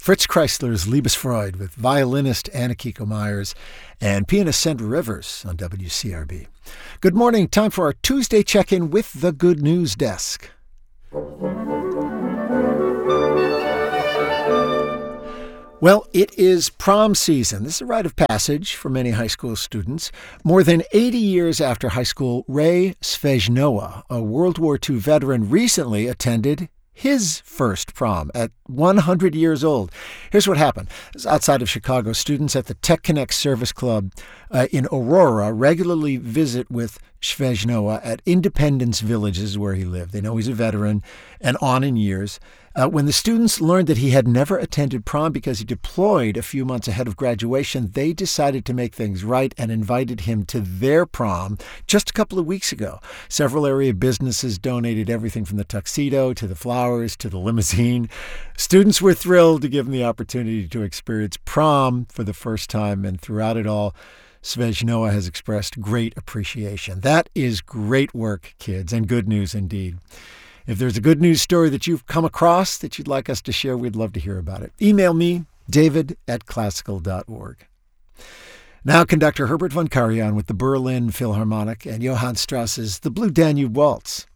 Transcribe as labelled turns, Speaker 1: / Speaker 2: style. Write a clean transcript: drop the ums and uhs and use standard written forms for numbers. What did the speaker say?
Speaker 1: Fritz Kreisler's Liebesfreud with violinist Anna Kiko Myers and pianist Sandra Rivers on WCRB. Good morning. Time for our Tuesday check-in with the Good News Desk. Well, it is prom season. This is a rite of passage for many high school students. More than 80 years after high school, Ray Svejnowa, a World War II veteran, recently attended his first prom at 100 years old. Here's what happened. It's outside of Chicago. Students at the Tech Connect Service Club in Aurora regularly visit with Svejnowa at Independence Villages where he lived. They know he's a veteran and on in years. When the students learned that he had never attended prom because he deployed a few months ahead of graduation, they decided to make things right and invited him to their prom just a couple of weeks ago. Several area businesses donated everything from the tuxedo to the flowers to the limousine. Students were thrilled to give him the opportunity to experience prom for the first time, and throughout it all, Svejnowa has expressed great appreciation. That is great work, kids, and good news indeed. If there's a good news story that you've come across that you'd like us to share, we'd love to hear about it. Email me, david@classical.org. Now, conductor Herbert von Karajan with the Berlin Philharmonic and Johann Strauss's The Blue Danube Waltz.